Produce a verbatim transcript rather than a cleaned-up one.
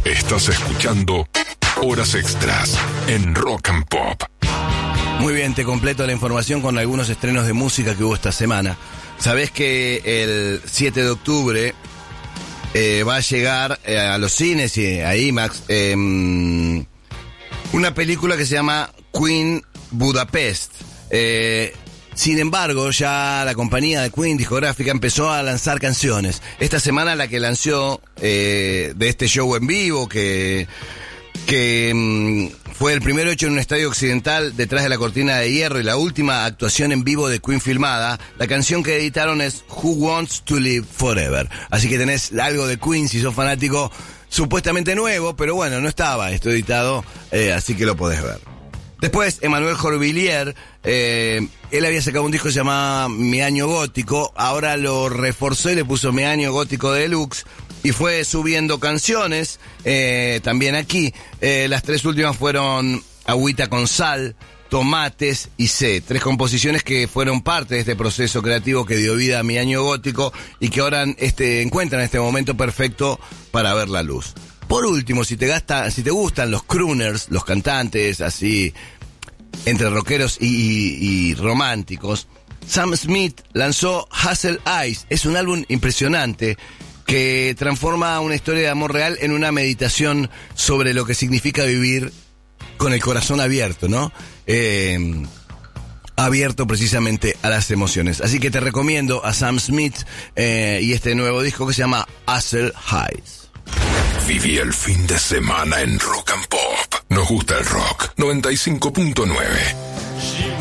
Estás escuchando Horas Extras en Rock and Pop. Muy bien, te completo la información con algunos estrenos de música que hubo esta semana. Sabés que el siete de octubre eh, va a llegar eh, a los cines y a IMAX eh, una película que se llama Queen Budapest. Eh, sin embargo, ya la compañía de Queen discográfica empezó a lanzar canciones. Esta semana la que lanzó eh, de este show en vivo que... que mmm, fue el primero hecho en un estadio occidental detrás de la cortina de hierro y la última actuación en vivo de Queen filmada. La canción que editaron es Who Wants to Live Forever. Así que tenés algo de Queen si sos fanático, supuestamente nuevo, pero bueno, no estaba esto editado, eh, así que lo podés ver. Después, Emmanuel Jorvillier, eh, él había sacado un disco que se llamaba Mi Año Gótico, ahora lo reforzó y le puso Mi Año Gótico Deluxe. Y fue subiendo canciones, eh, también aquí. Eh, las tres últimas fueron Agüita con Sal, Tomates y C. Tres composiciones que fueron parte de este proceso creativo que dio vida a Mi Año Gótico y que ahora este, encuentran este momento perfecto para ver la luz. Por último, si te, gasta, si te gustan los crooners, los cantantes así, entre rockeros y, y, y románticos, Sam Smith lanzó Hazel Eyes. Es un álbum impresionante que transforma una historia de amor real en una meditación sobre lo que significa vivir con el corazón abierto, ¿no? Eh, abierto precisamente a las emociones. Así que te recomiendo a Sam Smith eh, y este nuevo disco que se llama Hazel Eyes. Viví el fin de semana en Rock and Pop. Nos gusta el rock. noventa y cinco punto nueve.